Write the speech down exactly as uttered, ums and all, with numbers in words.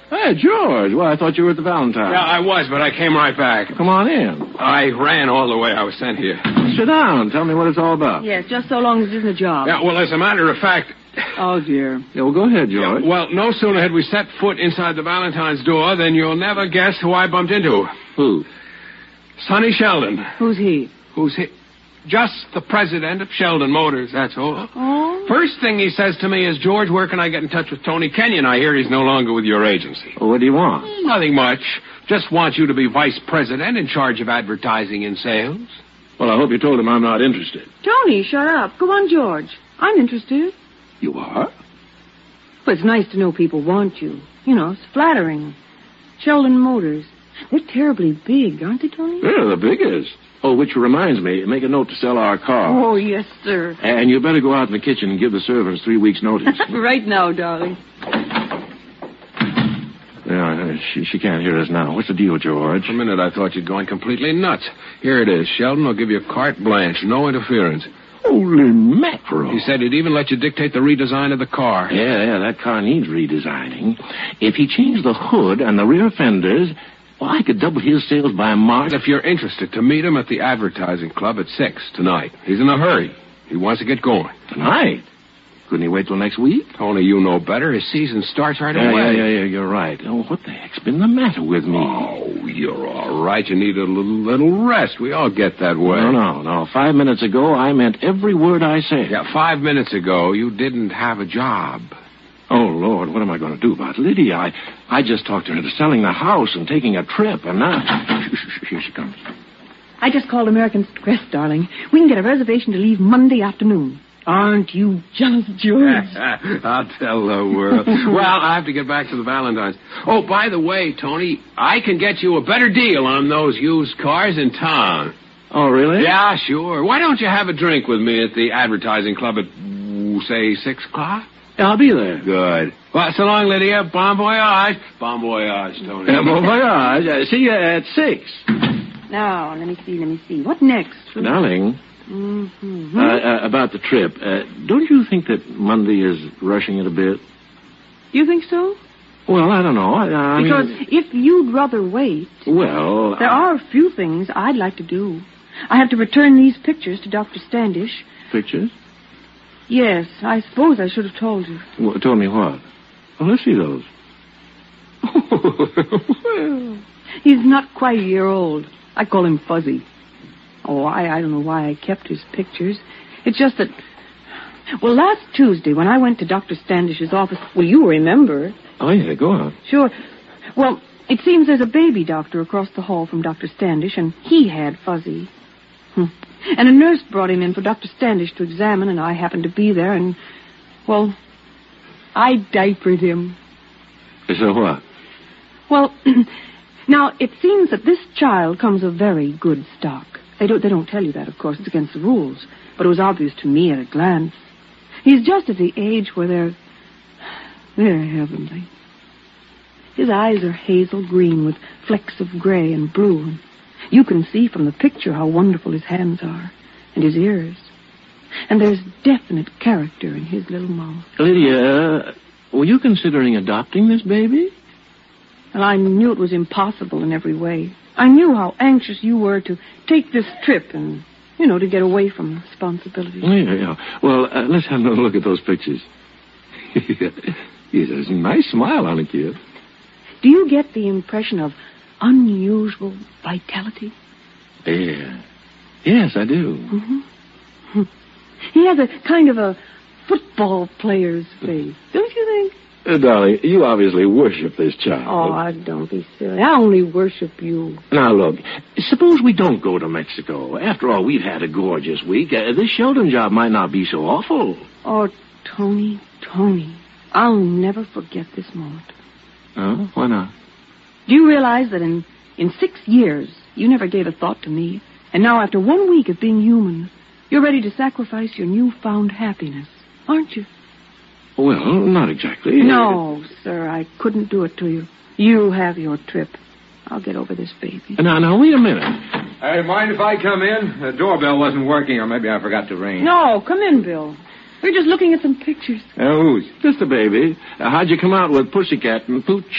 Hey, George. Well, I thought you were at the Valentine. Yeah, I was, but I came right back. Come on in. I ran all the way I was sent here. Sit down. Tell me what it's all about. Yes, just so long as it isn't a job. Yeah, well, as a matter of fact... Oh, dear. Yeah, well, go ahead, George. Yeah, well, no sooner had we set foot inside the Valentine's door than you'll never guess who I bumped into. Who? Sonny Sheldon. Who's he? Who's he? Just the president of Sheldon Motors, that's all. Oh? First thing he says to me is, George, where can I get in touch with Tony Kenyon? I hear he's no longer with your agency. Well, what do you want? Nothing much. Just want you to be vice president in charge of advertising and sales. Well, I hope you told him I'm not interested. Tony, shut up. Go on, George. I'm interested. You are? Well, it's nice to know people want you. You know, it's flattering. Sheldon Motors. They're terribly big, aren't they, Tony? They're the biggest. Oh, which reminds me, make a note to sell our car. Oh, yes, sir. And you better go out in the kitchen and give the servants three weeks' notice. Right now, darling. Yeah, she, she can't hear us now. What's the deal, George? For a minute, I thought you'd going completely nuts. Here it is. Sheldon will give you carte blanche. No interference. Holy mackerel. He said he'd even let you dictate the redesign of the car. Yeah, yeah, that car needs redesigning. If he changed the hood and the rear fenders... Well, I could double his sales by March. If you're interested, to meet him at the advertising club at six tonight. He's in a hurry. He wants to get going. Tonight? Couldn't he wait till next week? Tony, you know better. His season starts right yeah, away. Yeah, yeah, yeah, you're right. Oh, what the heck's been the matter with me? Oh, you're all right. You need a little, little rest. We all get that way. No, no, no. Five minutes ago, I meant every word I said. Yeah, five minutes ago, you didn't have a job. Oh, Lord, what am I going to do about Lydia? I, I just talked her into selling the house and taking a trip, and now... Here she comes. I just called American Express, darling. We can get a reservation to leave Monday afternoon. Aren't you jealous, George? I'll tell the world. Well, I have to get back to the Valentines. Oh, by the way, Tony, I can get you a better deal on those used cars in town. Oh, really? Yeah, sure. Why don't you have a drink with me at the advertising club at, say, six o'clock? I'll be there. Good. Well, so long, Lydia. Bon voyage. Bon voyage, Tony. Uh, bon voyage. Uh, see you at six. Now, let me see, let me see. What next? Darling, Mm-hmm. uh, uh, about the trip, uh, don't you think that Monday is rushing it a bit? You think so? Well, I don't know. I, I because mean... if you'd rather wait... Well... There I... are a few things I'd like to do. I have to return these pictures to Doctor Standish. Pictures? Yes, I suppose I should have told you. Well, told me what? Oh, let's see those. Well, he's not quite a year old. I call him Fuzzy. Oh, I, I don't know why I kept his pictures. It's just that... Well, last Tuesday, when I went to Doctor Standish's office... Well, you remember. Oh, yeah, go on. Sure. Well, it seems there's a baby doctor across the hall from Doctor Standish, and he had Fuzzy. Hmm. And a nurse brought him in for Doctor Standish to examine, and I happened to be there, and, well, I diapered him. So what? Well, now, it seems that this child comes of very good stock. They don't, they don't tell you that, of course. It's against the rules. But it was obvious to me at a glance. He's just at the age where they're... They're heavenly. His eyes are hazel green with flecks of gray and blue. You can see from the picture how wonderful his hands are, and his ears. And there's definite character in his little mouth. Lydia, were you considering adopting this baby? Well, I knew it was impossible in every way. I knew how anxious you were to take this trip and, you know, to get away from responsibility. Yeah, yeah. Well, uh, let's have another look at those pictures. Yes, there's a nice smile on the kid. Do you get the impression of unusual vitality? Yeah. Yes, I do. Mm-hmm. He has a kind of a football player's face, don't you think? Uh, darling, you obviously worship this child. Oh, I don't be silly. I only worship you. Now, look, suppose we don't go to Mexico. After all, we've had a gorgeous week. Uh, this Sheldon job might not be so awful. Oh, Tony, Tony, I'll never forget this moment. Oh, why not? Do you realize that in, in six years, you never gave a thought to me, and now after one week of being human, you're ready to sacrifice your newfound happiness, aren't you? Well, not exactly. No, sir, I couldn't do it to you. You have your trip. I'll get over this baby. Now, now, wait a minute. Hey, mind if I come in? The doorbell wasn't working, or maybe I forgot to ring. No, come in, Bill. We're just looking at some pictures. Uh, who's? Just a baby. Uh, how'd you come out with Pussycat and Pooch?